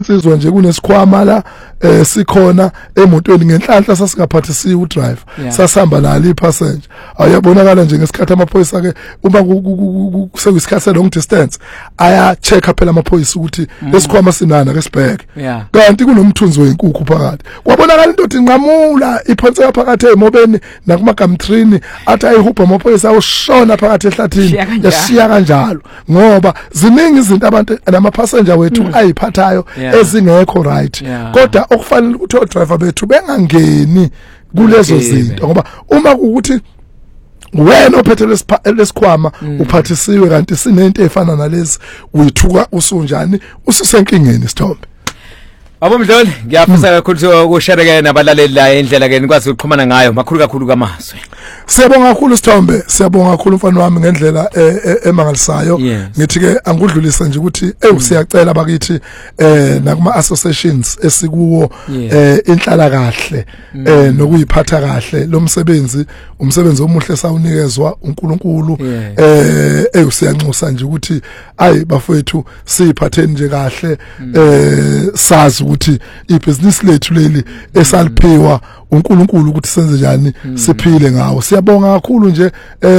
insizwa nje kunesikhwama la sikhona emotweni ngenhlanhla sasingaphathisiwe udriver sasihamba nalo ipassenger ayabonakala nje ngesikhathi amaphoyisa ke uma kuseyisikhathi long distance aya check phela amaphoyisa ukuthi lesikhwama sinana ke sibheke kanti kunomthunzi wenkukhu phakathi kwabonakala into inqamula iphonse phakathi emobeni nakumagamtrini athi ayihubha amaphoyisa awushona phakathi ehlathini yashiya kanjalo ngoba ziningi izinto abantu namapassenger wethu ayiphathayo ezingekho right kodwa okufanele ukuthi odriver bethu bengangeni kulezo zinto ngoba uma ukuthi wena ophethe lesikhwama uphathisiwe kanti sinento efana nalezi uyithuka usunjani ususenkingeni Sithombe. Abomdloli ngiyafisa kakhulu ukushareke nabalaleli la indlela ke nikwazi ukuxhumana ngayo makhulu kakhulu kamazwi. Siyabonga kakhulu Sithombe, siyabonga kakhulu mfana wami ngendlela emangalisayo. Ngithi ke angikudlulisa nje ukuthi siyacela bakithi nakuma associations esikuwo inhlala kahle nokuyiphatha kahle lo msebenzi umsebenzi omuhle sawunikezwa uNkulunkulu siyanxusa nje ukuthi ayi bafowethu siphatheni nje kahle sazi ukuthi ibusiness lethu leli esaliphiwa uNkulunkulu ukuthi senze njani siphile ngawo. Siyabonga kakhulu nje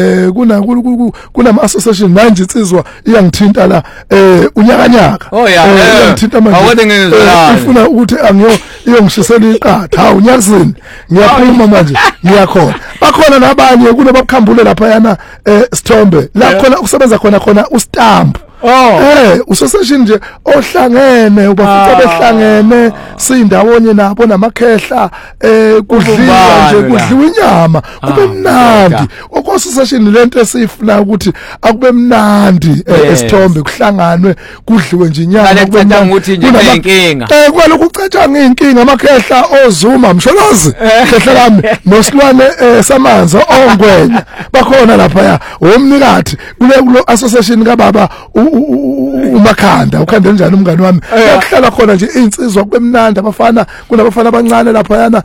kuna association manje insizwa iyangithinta la unyakanyaka iyangithinta manje ifuna ukuthi iyongishisela iqatha hawu Nyakazini ngiyaphuma manje ngiyakhona bakhona nabanye kunabakhambule lapha yana Sithombe la khona ukusebenza khona uStamp usoseshin nje ohlangene ubafica behlangene sindawonye nabo namakhehla kudliwa nje kudliwa inyama kube mnandi okososeshin lento esifuna ukuthi akube mnandi eSithombe kuhlanganwe kudliwe nje inyama kube mnandi ukuthi nje inkinga kwalokhu ucatshanga inkinga amakhehla ozuma msholozi khehla lami nosilwane samanzi ongwenya bakhona lapha ya umnikati kulo association kababa umakhanda ukhanda njani umngani wami ukuhlala khona nje insizwa kube mnandi abafana kunabafana abancane lapha yana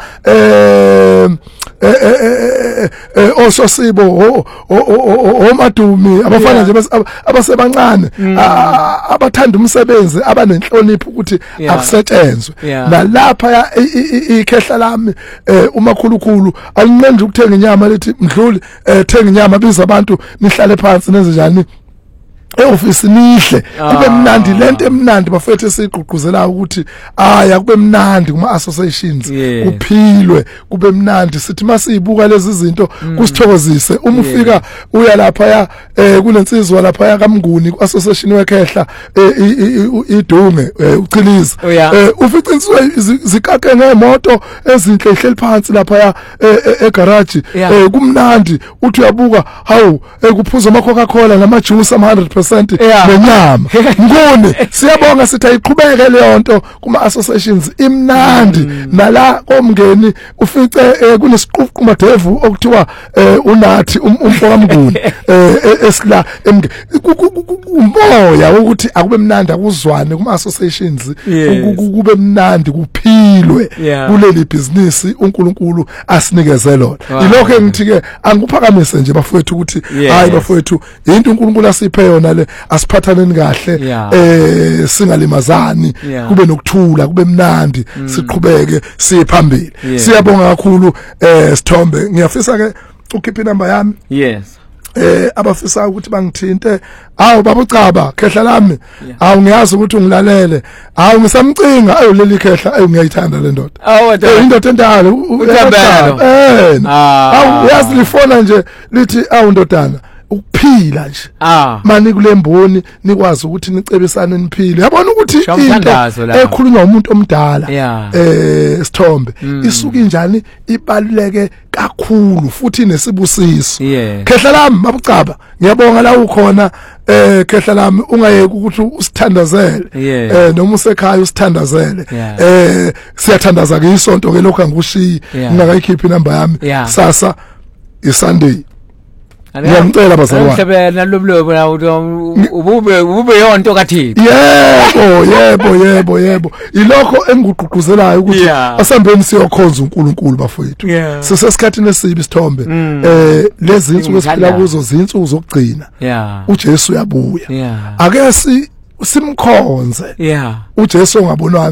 ososibo omadumi abafana nje abasebancane abathanda umsebenzi abanenhlonipho ukuthi akusetshenzwe nalapha ikhehla lami umakhulukhulu alinqenje ukuthenga inyama lethi Mdluli thenga inyama biza abantu nihlale phansi nenze njani office nihle kube mnandi lento emnandi bafethu sigqugquzela ukuthi kube mnandi kuma associations kuphilwe kube mnandi sithi masiyibuka lezi zinto kusithokozise uma ufika uya lapha ya kulensizwa lapha ya kaMnguni ku association wekhehla idunge uChiliza ufica insizwa zikake ngemoto ezinhle ihleli phansi lapha ya egarage kumnandi uthi uyabuka hawu kuphuza ama Coca-Cola nama juice ama 100% nenyama ngone siyabonga sithi ayiqhubeke leyo nto kuma associations imnandi nala komngeni ufice kunesiququma devu okuthiwa unathi umfo kaMnguni esila umoya ukuthi akube mnandi akuzwane kuma associations kube mnandi kuphilwe kuleli business uNkulunkulu asinikeze lona ilokho engithi ke angikuphakamise nje bafowethu ukuthi hayi bafowethu into uNkulunkulu asiphe yona le asiphathaneni kahle singalimazani kube nokuthula kube mnandi siqhubeke siphambili siyabonga kakhulu Sithombe ngiyafisa ke ukhiphe inamba yami abafisa ukuthi bangithinte baba uCaba khehla lami ngiyazi ukuthi ungilalele ngisamcinga leli khehla ngiyayithanda le ndoda indoda endala uThembelo uyazi lifona nje lithi ndodana ukuphila nje mani kulemboni nikwazi ukuthi nicebisane niphile yabona ukuthi into ekhulunywa umuntu omdala Sithombe isuka injani ibaluleke kakhulu futhi nesibusiso khehla lami babucaba ngiyabonga la ukhona khehla lami ungayeke ukuthi usithandazele noma usekhaya usithandazele siyathandaza ke isonto ke lokho angikushiyi ngingakayikhiphi inamba yami sasa iSunday ngiyamcela bazalwane umhlebena loblobo ubube yonto kaThixo yebo ilokho engiguquzelayo ukuthi asambeni siyokhonza uNkulunkulu bafowethu sisesikhathini esibi Sithombe lezi insuku esiphila kuzo zinsuku zokugcina uJesu uyabuya ake simkhonze uJesu ongabonwa